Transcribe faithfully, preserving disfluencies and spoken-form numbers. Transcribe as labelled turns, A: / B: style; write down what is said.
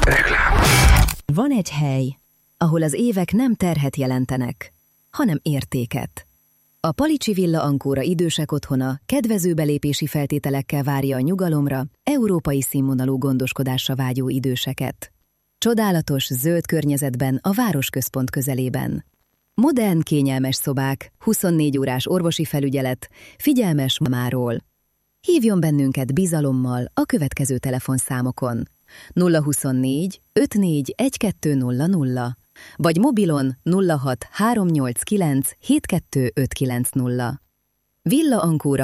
A: Reklám.
B: Van egy hely, ahol az évek nem terhet jelentenek, hanem értéket. A Palicsi Villa Ancora idősek otthona kedvező belépési feltételekkel várja a nyugalomra, európai színvonalú gondoskodásra vágyó időseket. Csodálatos, zöld környezetben a városközpont közelében. Modern, kényelmes szobák, huszonnégy órás orvosi felügyelet, figyelmes mamáról. Hívjon bennünket bizalommal a következő telefonszámokon: nulla huszonnégy ötvennégy tizenkettő nulla nulla, vagy mobilon nulla hat három nyolc kilenc hét kettő öt kilenc nulla. Villa Ancora